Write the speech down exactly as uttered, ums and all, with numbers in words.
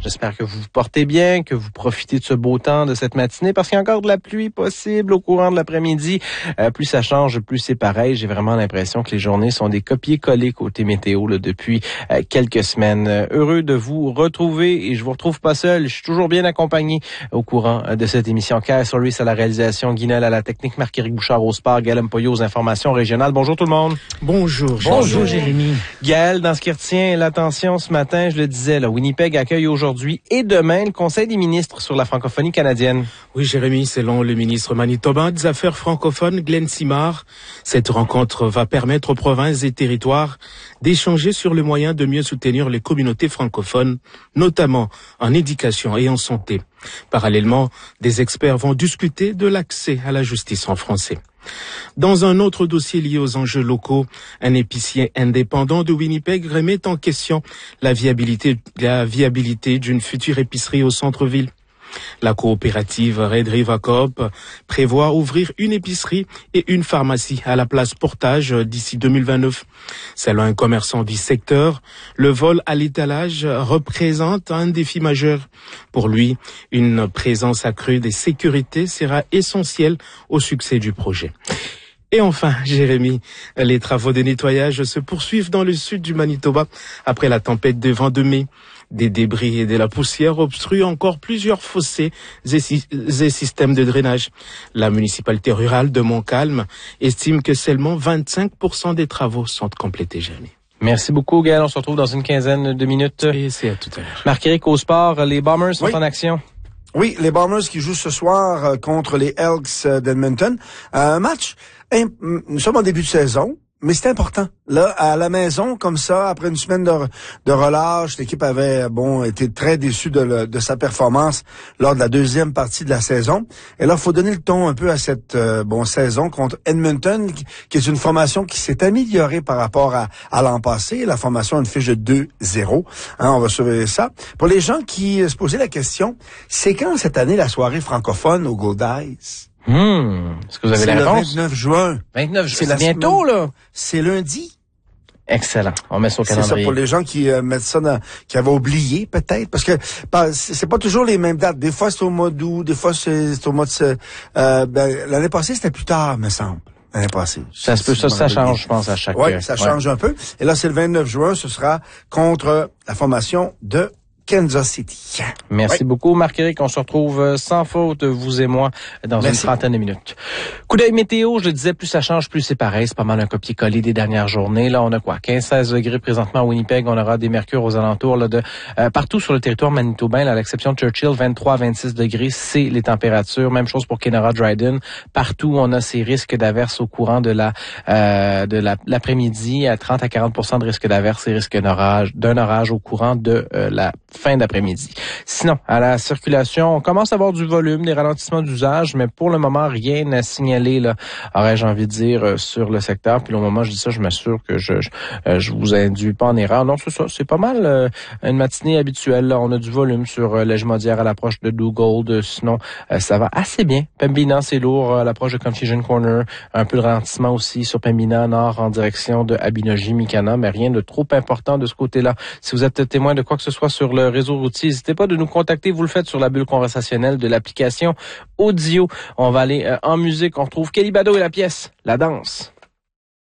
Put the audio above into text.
J'espère que vous vous portez bien, que vous profitez de ce beau temps de cette matinée, parce qu'il y a encore de la pluie possible au courant de l'après-midi. Euh, plus ça change, plus c'est pareil. J'ai vraiment l'impression que les journées sont des copier-coller côté météo là, depuis euh, quelques semaines. Euh, heureux de vous retrouver et je vous retrouve pas seul. Je suis toujours bien accompagné au courant euh, de cette émission. Kyle Soris à la réalisation, Guinel à la technique, Marc-Éric Bouchard au sport, Gaël Mpoyo aux informations régionales. Bonjour tout le monde. Bonjour. Bonjour, Bonjour Jérémy. Gaël, dans ce qui retient l'attention ce matin, je le disais, là, Winnipeg accueille aujourd'hui et demain le Conseil des ministres sur la francophonie canadienne. Oui, Jérémy, selon le ministre manitobain des Affaires francophones, Glenn Simard, cette rencontre va permettre aux provinces et territoires d'échanger sur le moyen de mieux soutenir les communautés francophones, notamment en éducation et en santé. Parallèlement, des experts vont discuter de l'accès à la justice en français. Dans un autre dossier lié aux enjeux locaux, un épicier indépendant de Winnipeg remet en question la viabilité, la viabilité d'une future épicerie au centre-ville. La coopérative Red River Coop prévoit ouvrir une épicerie et une pharmacie à la place Portage d'ici deux mille vingt-neuf. Selon un commerçant du secteur, le vol à l'étalage représente un défi majeur. Pour lui, une présence accrue des sécurités sera essentielle au succès du projet. Et enfin, Jérémy, les travaux de nettoyage se poursuivent dans le sud du Manitoba après la tempête de vent de mai. Des débris et de la poussière obstruent encore plusieurs fossés et, sy- et systèmes de drainage. La municipalité rurale de Montcalm estime que seulement vingt-cinq pour cent des travaux sont complétés, Jérémy. Merci beaucoup, Gaël. On se retrouve dans une quinzaine de minutes. Et c'est à tout à l'heure. Marc-Éric, au sport, les Bombers sont oui. en action. Oui, les Bombers qui jouent ce soir euh, contre les Elks euh, d'Edmonton. Un match, hein, nous sommes en début de saison, mais c'est important. Là, à la maison, comme ça, après une semaine de, de relâche, l'équipe avait, bon, été très déçue de, le, de sa performance lors de la deuxième partie de la saison. Et là, il faut donner le ton un peu à cette, euh, bon, saison contre Edmonton, qui, qui est une formation qui s'est améliorée par rapport à, à l'an passé. La formation a une fiche de deux zéro. Hein, on va surveiller ça. Pour les gens qui se posaient la question, c'est quand cette année la soirée francophone au Gold Eyes? Hum, est-ce que vous avez c'est la réponse? C'est le vingt-neuf juin. vingt-neuf juin, c'est, c'est bientôt, semaine, là. C'est lundi. Excellent. On met ça au calendrier. C'est ça pour les gens qui euh, mettent ça dans, qui avaient oublié peut-être, parce que bah, c'est pas toujours les mêmes dates. Des fois c'est au mois d'août, des fois c'est, c'est au mois de euh, ben, l'année passée c'était plus tard, me semble. L'année passée. Ça se peut, ça, ça change, je pense, à chaque. Oui, ça change ouais. un peu. Et là c'est le vingt-neuf juin, ce sera contre la formation de Kansas City. Merci oui. beaucoup, Marc-Éric. On se retrouve sans faute, vous et moi, dans Merci. une trentaine de minutes. Coup d'œil météo, je le disais, plus ça change, plus c'est pareil. C'est pas mal un copier-coller des dernières journées. Là, on a quoi? quinze à seize degrés présentement à Winnipeg. On aura des mercures aux alentours là, de euh, partout sur le territoire manitobain, là, à l'exception de Churchill, vingt-trois à vingt-six degrés. C'est les températures. Même chose pour Kenora Dryden. Partout, on a ces risques d'averses au courant de la euh, de la, l'après-midi, à trente à quarante pour cent de risque d'averses et risque d'orage, d'un orage au courant de euh, la fin d'après-midi. Sinon, à la circulation, on commence à avoir du volume, des ralentissements d'usage, mais pour le moment, rien à signaler, là, aurais-je envie de dire, sur le secteur. Puis au moment où je dis ça, je m'assure que je je, je vous induis pas en erreur. Non, c'est ça, c'est pas mal euh, une matinée habituelle. Là. On a du volume sur euh, l'Ège-Maudière à l'approche de Dugald. Sinon, euh, ça va assez bien. Pembina, c'est lourd à l'approche de Confusion Corner. Un peu de ralentissement aussi sur Pembina Nord en direction de Abinogi-Mikana, mais rien de trop important de ce côté-là. Si vous êtes témoin de quoi que ce soit sur le réseau routier, n'hésitez pas de nous contacter. Vous le faites sur la bulle conversationnelle de l'application Audio. On va aller euh, en musique. On retrouve Kelly Bado et la pièce La Danse.